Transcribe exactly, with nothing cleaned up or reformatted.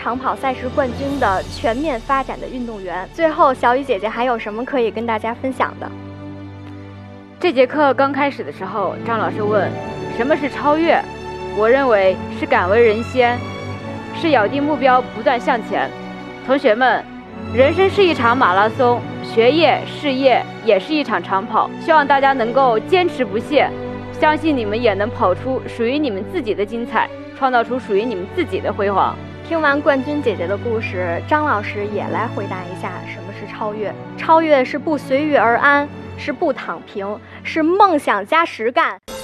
长跑赛事冠军的全面发展的运动员。最后，小雨姐姐还有什么可以跟大家分享的？ 这节课刚开始的时候，张老师问什么是超越，我认为是敢为人先，是咬定目标不断向前。同学们，人生是一场马拉松，学业事业也是一场长跑，希望大家能够坚持不懈，相信你们也能跑出属于你们自己的精彩，创造出属于你们自己的辉煌。 听完冠军姐姐的故事，张老师也来回答一下什么是超越。超越是不随遇而安，是不躺平，是梦想加实干。